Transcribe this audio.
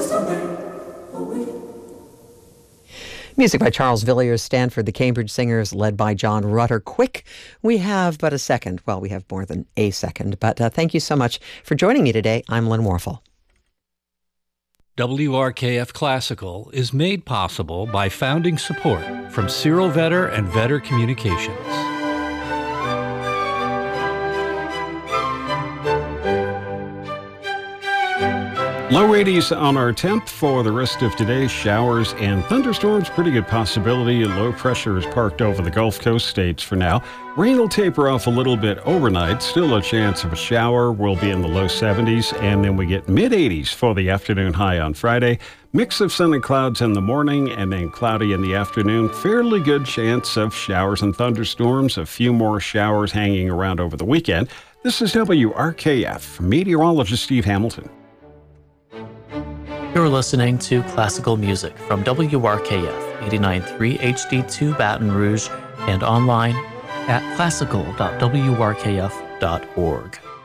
Music by Charles Villiers, Stanford, the Cambridge Singers, led by John Rutter. Quick, we have but a second. Well, we have more than a second, but thank you so much for joining me today. I'm Lynn Warfel. WRKF Classical is made possible by founding support from Cyril Vetter and Vetter Communications. Low 80s on our temp for the rest of today. Showers and thunderstorms, pretty good possibility. Low pressure is parked over the Gulf Coast states for now. Rain will taper off a little bit overnight. Still a chance of a shower. We'll be in the low 70s, and then we get mid-80s for the afternoon high on Friday. Mix of sun and clouds in the morning, and then cloudy in the afternoon. Fairly good chance of showers and thunderstorms. A few more showers hanging around over the weekend. This is WRKF. Meteorologist Steve Hamilton. You're listening to classical music from WRKF 89.3 HD2 Baton Rouge and online at classical.wrkf.org.